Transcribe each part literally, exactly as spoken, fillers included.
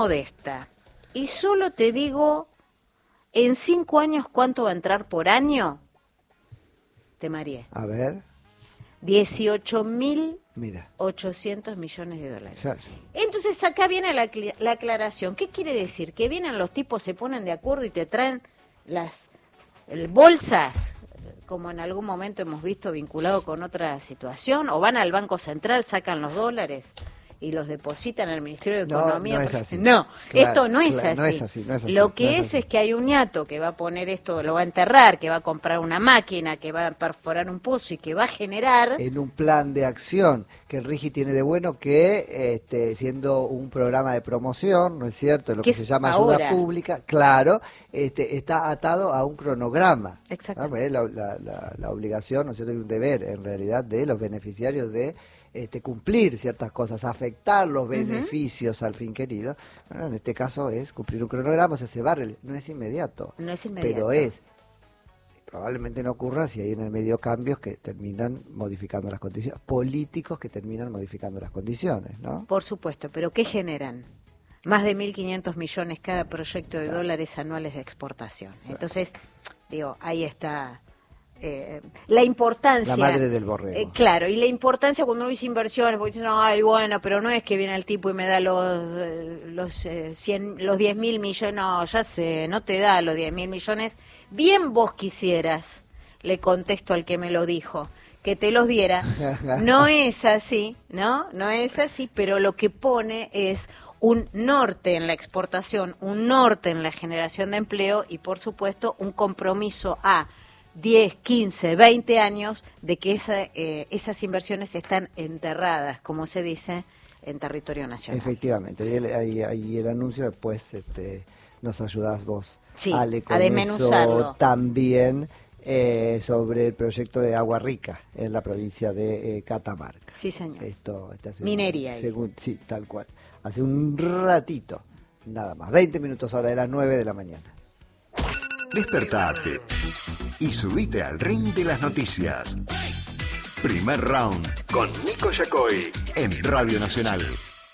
modesta. Y solo te digo, en cinco años, ¿cuánto va a entrar por año? Te mareé. A ver. dieciocho mil Mira. ochocientos millones de dólares. Claro. Entonces acá viene la, la aclaración. ¿Qué quiere decir? Que vienen los tipos, se ponen de acuerdo y te traen las el, bolsas, como en algún momento hemos visto vinculado con otra situación, o van al Banco Central, sacan los dólares y los depositan en el Ministerio de No, Economía. no es así. No, Claro, esto no es, claro, así. no es así. No es así. Lo que no es, es así. es que hay un ñato que va a poner esto, lo va a enterrar, que va a comprar una máquina, que va a perforar un pozo y que va a generar... En un plan de acción que el RIGI tiene de bueno que, este, siendo un programa de promoción, ¿no es cierto?, lo que se llama ayuda ahora? pública, claro, este, está atado a un cronograma. Exacto. ¿No? La, la, la, la obligación, ¿no es cierto?, y un deber, en realidad, de los beneficiarios de este, cumplir ciertas cosas, afectar los beneficios uh-huh. al fin querido. Bueno, en este caso es cumplir un cronograma, o sea, se va, no es inmediato, no es inmediato, pero es... Probablemente no ocurra si hay en el medio cambios que terminan modificando las condiciones, políticos que terminan modificando las condiciones, ¿no? Por supuesto, pero ¿qué generan? Más de mil quinientos millones cada proyecto de claro. dólares anuales de exportación. Entonces, digo, ahí está eh, la importancia... La madre del borrego. Eh, claro, y la importancia cuando uno dice inversiones, porque dicen, ay, bueno, pero no es que viene el tipo y me da los los eh, cien, los diez mil millones, no, ya sé, no te da los diez mil millones... Bien vos quisieras, le contesto al que me lo dijo, que te los diera. No es así, ¿no? No es así, pero lo que pone es un norte en la exportación, un norte en la generación de empleo y, por supuesto, un compromiso a diez, quince, veinte años de que esa, eh, esas inversiones están enterradas, como se dice, en territorio nacional. Efectivamente, y el, ahí, ahí el anuncio después... este nos ayudás vos, sí, Ale, con a desmenuzarlo. Eso también eh, sobre el proyecto de Agua Rica en la provincia de eh, Catamarca. Sí, señor. Esto, este hace Minería. Un, según, sí, tal cual. Hace un ratito, nada más, veinte minutos ahora de las nueve de la mañana. Despertate y subite al ring de las noticias. Primer round con Nico Yacoy en Radio Nacional.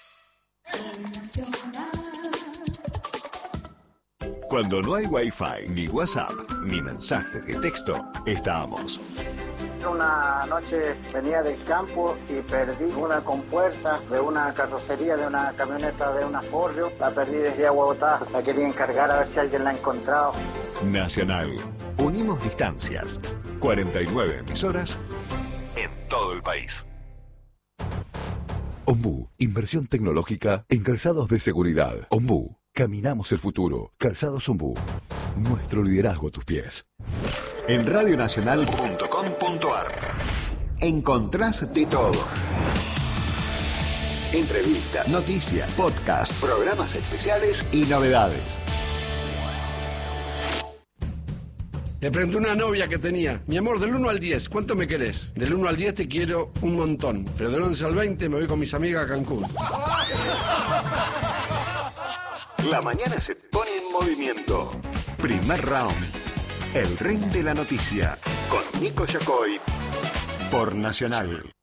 Cuando no hay Wi-Fi, ni WhatsApp, ni mensaje de texto, estamos. Una noche venía del campo y perdí una compuerta de una carrocería, de una camioneta de una Forrio. La perdí desde Agua Botá, la quería encargar a ver si alguien la ha encontrado. Nacional. Unimos distancias. cuarenta y nueve emisoras en todo el país. Ombú, inversión tecnológica en calzados de seguridad. Ombú. Caminamos el futuro. Calzados Ombú. Nuestro liderazgo a tus pies. En radionacional punto com punto ar encontrás de todo. Entrevistas, noticias, podcasts, programas especiales y novedades. Le pregunté a una novia que tenía: mi amor, del uno al diez, ¿cuánto me querés? Del uno al diez te quiero un montón, pero del once al veinte me voy con mis amigas a Cancún. La mañana se pone en movimiento. Primer round. El ring de la noticia. Con Nico Yacoy. Por Nacional.